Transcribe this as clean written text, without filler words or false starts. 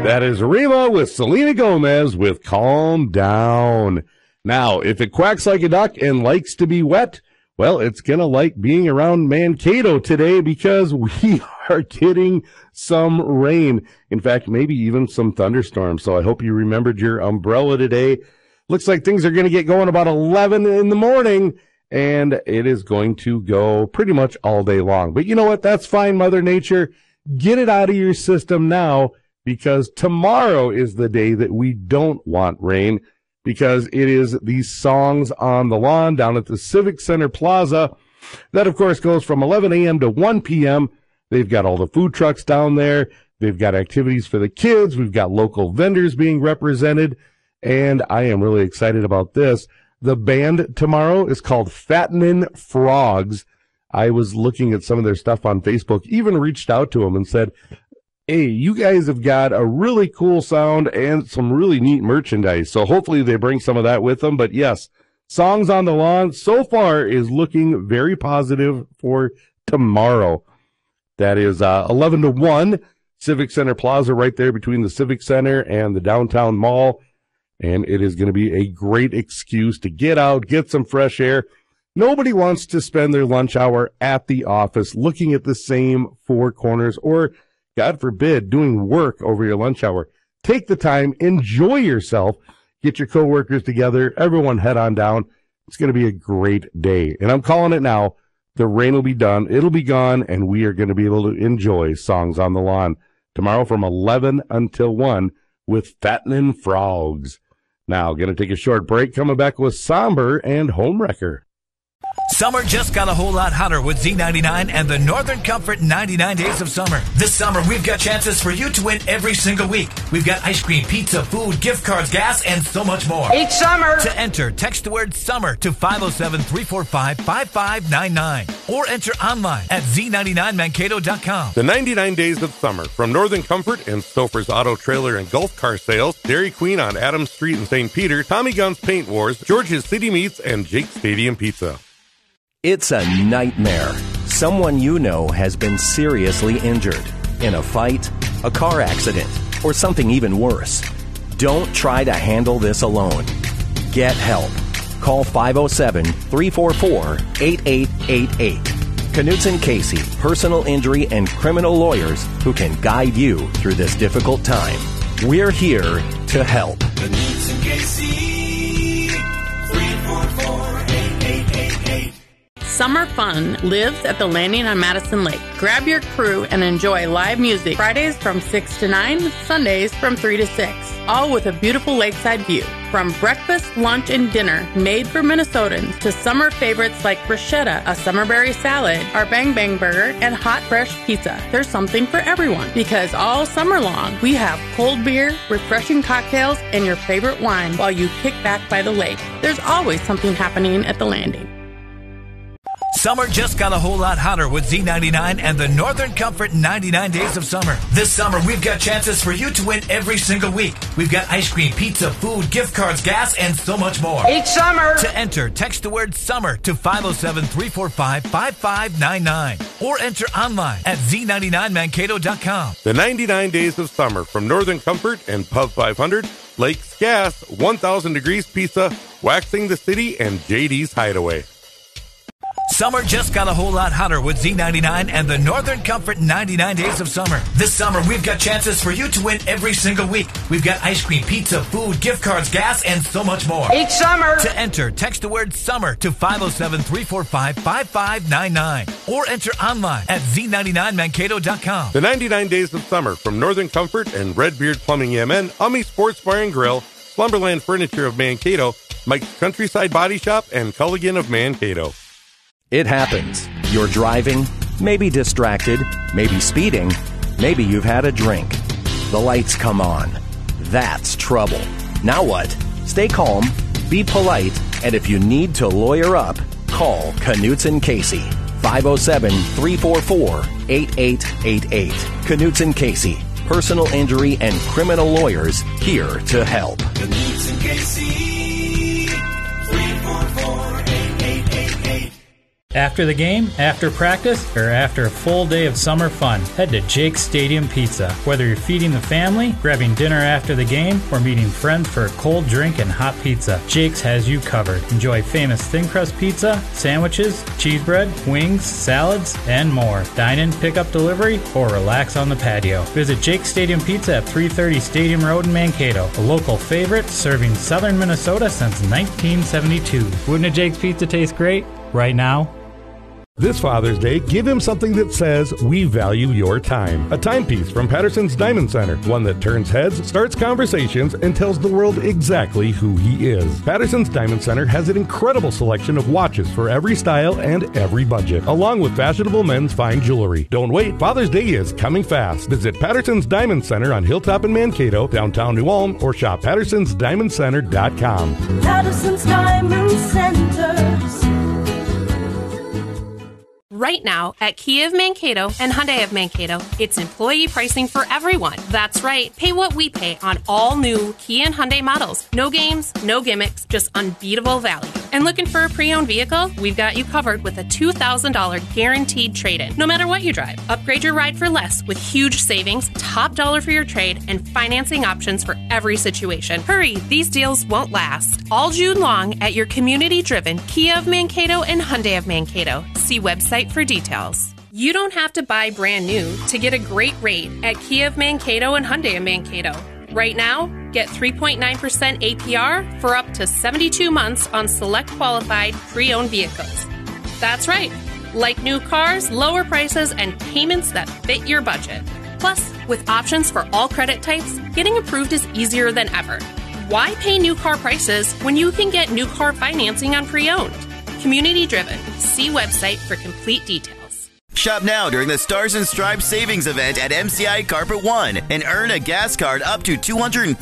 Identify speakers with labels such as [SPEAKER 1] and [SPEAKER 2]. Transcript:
[SPEAKER 1] That is Rima with Selena Gomez with Calm Down. Now, if it quacks like a duck and likes to be wet, well, it's going to like being around Mankato today because we are getting some rain. In fact, maybe even some thunderstorms. So I hope you remembered your umbrella today. Looks like things are going to get going about 11 in the morning, and it is going to go pretty much all day long. But you know what? That's fine, Mother Nature. Get it out of your system now, because tomorrow is the day that we don't want rain, because it is the Songs on the Lawn down at the Civic Center Plaza. That, of course, goes from 11 a.m. to 1 p.m. They've got all the food trucks down there. They've got activities for the kids. We've got local vendors being represented, and I am really excited about this. The band tomorrow is called Fattenin' Frogs. I was looking at some of their stuff on Facebook, even reached out to them and said, hey, you guys have got a really cool sound and some really neat merchandise. So hopefully they bring some of that with them. But yes, Songs on the Lawn so far is looking very positive for tomorrow. That is 11 to 1, Civic Center Plaza right there between the Civic Center and the downtown mall. And it is going to be a great excuse to get out, get some fresh air. Nobody wants to spend their lunch hour at the office looking at the same four corners or, God forbid, doing work over your lunch hour. Take the time, enjoy yourself, get your coworkers together, everyone head on down. It's going to be a great day. And I'm calling it now. The rain will be done, it'll be gone, and we are going to be able to enjoy Songs on the Lawn tomorrow from 11 until 1 with Fattenin' Frogs. Now, going to take a short break, coming back with Somber and Homewrecker.
[SPEAKER 2] Summer just got a whole lot hotter with Z99 and the Northern Comfort 99 Days of Summer. This summer, we've got chances for you to win every single week. We've got ice cream, pizza, food, gift cards, gas, and so much more.
[SPEAKER 3] Each summer!
[SPEAKER 2] To enter, text the word SUMMER to 507-345-5599 or enter online at Z99Mankato.com.
[SPEAKER 1] The 99 Days of Summer from Northern Comfort and Stouffer's Auto Trailer and Golf Car Sales, Dairy Queen on Adams Street in St. Peter, Tommy Gunn's Paint Wars, George's City Meats, and Jake's Stadium Pizza.
[SPEAKER 4] It's a nightmare. Someone you know has been seriously injured in a fight, a car accident, or something even worse. Don't try to handle this alone. Get help. Call 507-344-8888. Knutson Casey, personal injury and criminal lawyers who can guide you through this difficult time. We're here to help.
[SPEAKER 5] Knutson Casey, 344-8888.
[SPEAKER 6] Summer fun lives at the Landing on Madison Lake. Grab your crew and enjoy live music Fridays from 6 to 9, Sundays from 3 to 6, all with a beautiful lakeside view. From breakfast, lunch, and dinner made for Minnesotans to summer favorites like bruschetta, a summerberry salad, our Bang Bang Burger, and hot fresh pizza. There's something for everyone because all summer long we have cold beer, refreshing cocktails, and your favorite wine while you kick back by the lake. There's always something happening at the Landing.
[SPEAKER 2] Summer just got a whole lot hotter with Z99 and the Northern Comfort 99 Days of Summer. This summer, we've got chances for you to win every single week. We've got ice cream, pizza, food, gift cards, gas, and so much more.
[SPEAKER 3] Each summer!
[SPEAKER 2] To enter, text the word SUMMER to 507-345-5599 or enter online at Z99Mankato.com.
[SPEAKER 1] The 99 Days of Summer from Northern Comfort and Pub 500, Lakes Gas, 1000 Degrees Pizza, Waxing the City, and JD's Hideaway.
[SPEAKER 2] Summer just got a whole lot hotter with Z99 and the Northern Comfort 99 Days of Summer. This summer, we've got chances for you to win every single week. We've got ice cream, pizza, food, gift cards, gas, and so much more.
[SPEAKER 3] Each summer!
[SPEAKER 2] To enter, text the word SUMMER to 507-345-5599 or enter online at Z99Mankato.com.
[SPEAKER 1] The 99 Days of Summer from Northern Comfort and Redbeard Plumbing EMN, Ummy Sports Bar and Grill, Slumberland Furniture of Mankato, Mike's Countryside Body Shop, and Culligan of Mankato.
[SPEAKER 4] It happens. You're driving, maybe distracted, maybe speeding, maybe you've had a drink. The lights come on. That's trouble. Now what? Stay calm, be polite, and if you need to lawyer up, call Knutson Casey. 507-344-8888. Knutson Casey, personal injury and criminal lawyers here to help.
[SPEAKER 5] Knutson Casey, 344-8888.
[SPEAKER 3] After the game, after practice, or after a full day of summer fun, head to Jake's Stadium Pizza. Whether you're feeding the family, grabbing dinner after the game, or meeting friends for a cold drink and hot pizza, Jake's has you covered. Enjoy famous thin crust pizza, sandwiches, cheese bread, wings, salads, and more. Dine in, pick up delivery, or relax on the patio. Visit Jake's Stadium Pizza at 330 Stadium Road in Mankato, a local favorite serving southern Minnesota since 1972. Wouldn't a Jake's Pizza taste great? Right now?
[SPEAKER 1] This Father's Day, give him something that says, we value your time. A timepiece from Patterson's Diamond Center. One that turns heads, starts conversations, and tells the world exactly who he is. Patterson's Diamond Center has an incredible selection of watches for every style and every budget, along with fashionable men's fine jewelry. Don't wait, Father's Day is coming fast. Visit Patterson's Diamond Center on Hilltop in Mankato, downtown New Ulm, or shop PattersonsDiamondCenter.com.
[SPEAKER 7] Patterson's Diamond Centers.
[SPEAKER 8] Right now, at Kia of Mankato and Hyundai of Mankato, it's employee pricing for everyone. That's right. Pay what we pay on all new Kia and Hyundai models. No games, no gimmicks, just unbeatable value. And looking for a pre-owned vehicle? We've got you covered with a $2,000 guaranteed trade-in. No matter what you drive, upgrade your ride for less with huge savings, top dollar for your trade, and financing options for every situation. Hurry, these deals won't last. All June long at your community-driven Kia of Mankato and Hyundai of Mankato. See website for details. You don't have to buy brand new to get a great rate at Kia of Mankato and Hyundai of Mankato. Right now, get 3.9% APR for up to 72 months on select qualified pre-owned vehicles. That's right. Like new cars, lower prices, and payments that fit your budget. Plus, with options for all credit types, getting approved is easier than ever. Why pay new car prices when you can get new car financing on pre-owned? Community driven. See website for complete details.
[SPEAKER 9] Shop now during the Stars and Stripes Savings Event at MCI Carpet One and earn a gas card up to $250